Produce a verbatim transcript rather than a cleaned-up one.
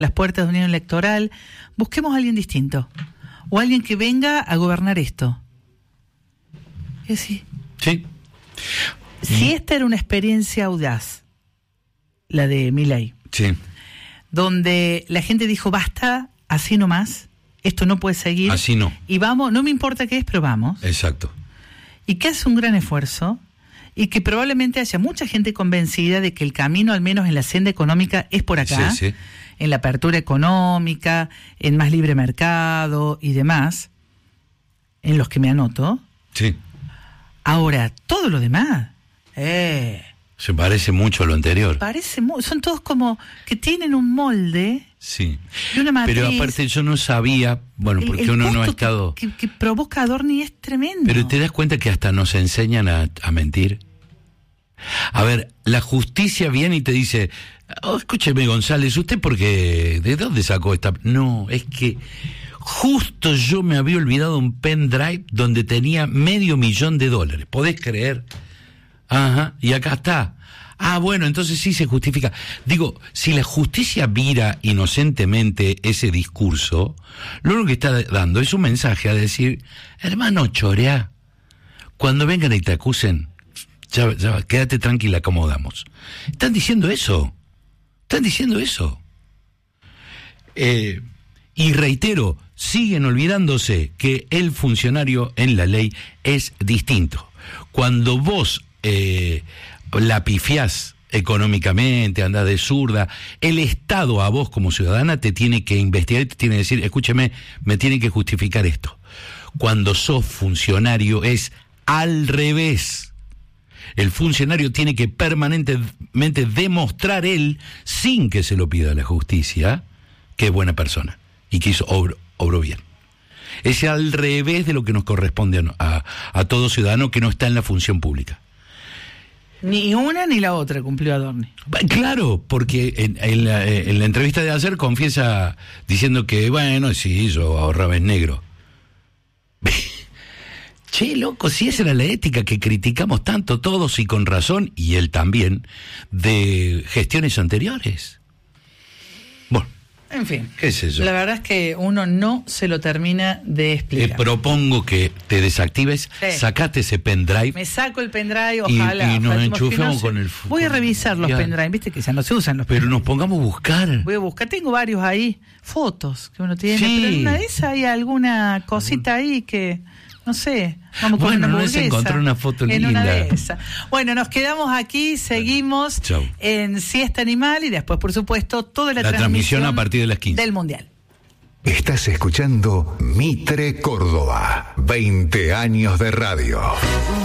las puertas de unión electoral, busquemos a alguien distinto, o alguien que venga a gobernar esto. Y así. Sí. Si y... esta era una experiencia audaz, la de Milei, sí, donde la gente dijo, basta, así nomás, esto no puede seguir. Así no. Y vamos, no me importa qué es, pero vamos. Exacto. Y que hace un gran esfuerzo, y que probablemente haya mucha gente convencida de que el camino, al menos en la senda económica, es por acá. Sí, sí. En la apertura económica, en más libre mercado y demás, en los que me anoto. Sí. Ahora, todo lo demás, eh, se parece mucho a lo anterior. Parece mu- son todos como que tienen un molde. Sí. De una matriz. Pero aparte yo no sabía, bueno, porque el, el uno no ha costo estado... Que, que, que provoca Adorni es tremendo. Pero te das cuenta que hasta nos enseñan a, a mentir. A ver, la justicia viene y te dice, oh, escúcheme González, ¿usted por qué? ¿De dónde sacó esta? No, es que justo yo me había olvidado un pendrive donde tenía medio millón de dólares. ¿Podés creer? Ajá, y acá está. Ah, bueno, entonces sí se justifica. Digo, si la justicia vira inocentemente ese discurso, lo único que está dando es un mensaje a decir, hermano, chorea, cuando vengan y te acusen, ya, ya, quédate tranquila, acomodamos. Están diciendo eso. Están diciendo eso. Eh, y reitero, siguen olvidándose que el funcionario en la ley es distinto. Cuando vos eh, la pifiás económicamente, andás de zurda, el Estado a vos como ciudadana te tiene que investigar y te tiene que decir, escúcheme, me tiene que justificar esto. Cuando sos funcionario es al revés. El funcionario tiene que permanentemente demostrar él, sin que se lo pida a la justicia, que es buena persona y que hizo obro, obró bien. Es al revés de lo que nos corresponde a, a, a todo ciudadano que no está en la función pública. Ni una ni la otra cumplió Adorni. Claro, porque en, en, la, en la entrevista de ayer confiesa diciendo que, bueno, sí, yo ahorraba en negro. Che, loco, si esa era la ética que criticamos tanto todos y con razón, y él también, de gestiones anteriores. Bueno. En fin, ¿qué es eso? La verdad es que uno no se lo termina de explicar. Te propongo que te desactives, sí. Sacate ese pendrive. Me saco el pendrive, ojalá. Y, y nos ojalá, enchufemos no sé. con el... Voy a revisar los ya. pendrive, viste que ya no se usan los pendrive. Pero nos pongamos a buscar. Voy a buscar, tengo varios ahí, fotos que uno tiene, sí. pero en una de esas hay alguna cosita ahí que... No sé, vamos con bueno, una no se encontró una foto en linda. Una de esas. Bueno, nos quedamos aquí, seguimos Chau. en Siesta Animal y después, por supuesto, toda la, la transmisión, transmisión a partir de las quince del Mundial. Estás escuchando Mitre Córdoba, veinte años de radio.